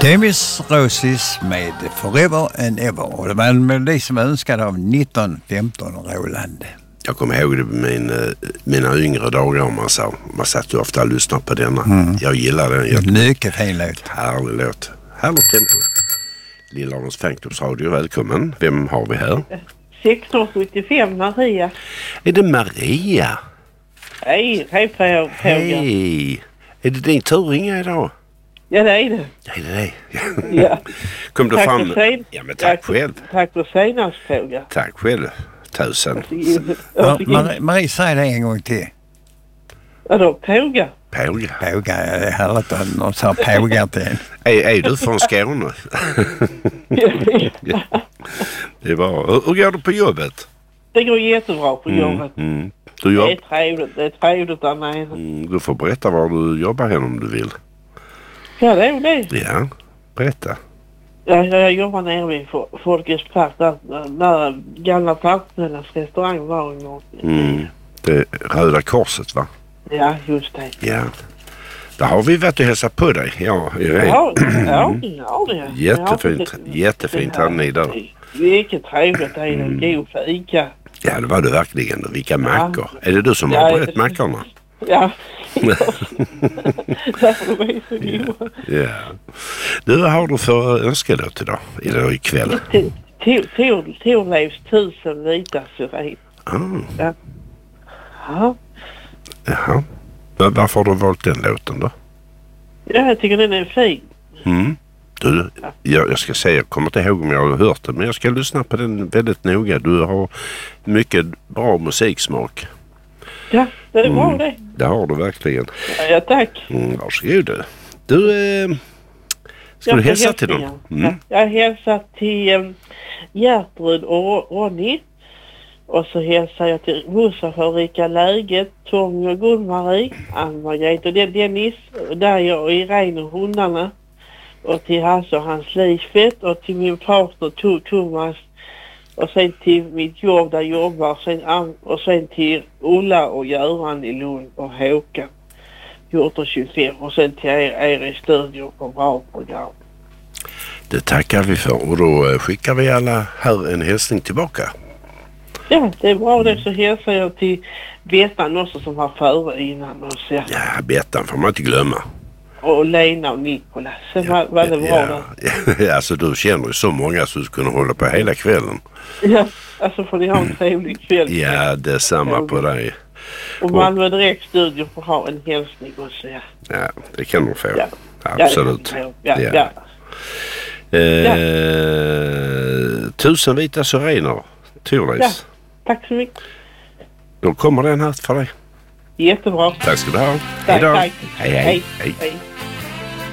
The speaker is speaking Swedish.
Demis Rosis med Forever and Ever. Och det var en melodi som önskade av 1915 Roland. Jag kommer ihåg det mina yngre dagar man satt ju ofta och lyssnade på denna. Jag gillar den. Mycket fin låt. Härlig låt. Härligt tempo. Lillarnas fanklubbsradio, välkommen. Vem har vi här? 1675 Maria. Är det Maria? Hej Hej. Är det din tur ringa idag? Ja, det är det. Ja, det är det. Ja. Kom du Tack fram? Ja, men tack själv. Tack för senast fråga. Tack själv. 1000. Ja, Marie, säg det en gång till. Vadå, påga? Påga. Påga, det är härligt att någon sa påga till en. Är du från Skåne? Ja. Det är bra. Hur går det på jobbet? Det går jättebra på jobbet. Det är trevligt där nere. Du får berätta var du jobbar här om du vill. Ja, det är det. Ja, berätta. Jag jobbar nere vid Folkets Park där gamla Parkmöllas restaurang var en gång. Det är Röda Korset, va? Ja, just det. Ja. Där har vi varit och hälsat på dig. Ja, ja, det. Jättefint hade ni där. Vilket trevligt, det är en god fika. Ja, det var det verkligen. Vilka mackor. Är det du som har brett mackorna? Ja. Därför är så goda. Ja. Du, vad har du för önskelåt idag? Eller ikväll? Torleifs 1000 vita syren. Ja. Jaha. Varför har du valt den låten då? Ja, jag tycker den är fin. Du, jag ska säga, jag kommer inte ihåg om jag har hört den, men jag ska lyssna på den väldigt noga. Du har mycket bra musiksmak. Ja, det är bra det. Det har du verkligen. Ja, tack. Varsågod du. Du, ska du hälsa till dem? Jag hälsar till Gertrud och Ronny. Och så hälsar jag till Musa för Rika läget, Tommy och Gun-Marie, Ann-Margret och Dennis, där jag och Irene och hundarna. Och till Hasse och hans Lisbeth och till min partner Thomas. Och sen till mitt jobb där jag jobbar. Och sen till Ulla och Göran i Lund och Håkan. 1425. Och sen till er i studion på bra program. Det tackar vi för. Och då skickar vi alla här en hälsning tillbaka. Ja, det är bra det. Så hälsar jag till Bettan också som var före innan. Och så. Ja, Bettan får man inte glömma. Och Lena och Nikolas. Sen var det bra då. Ja, alltså du känner ju så många så du kunde hålla på hela kvällen. Ja, alltså får ni ha en trevlig kväll. Ja, det är samma på dig. Och Malmö Direkt Studio får ha en hälsning också. Ja, det kan de få. Ja. Absolut. Ja. 1000 vita syrener. Torleifs. Ja, tack så mycket. Då kommer den här för dig. Jättebra. Tack ska du ha. Tack. Hej.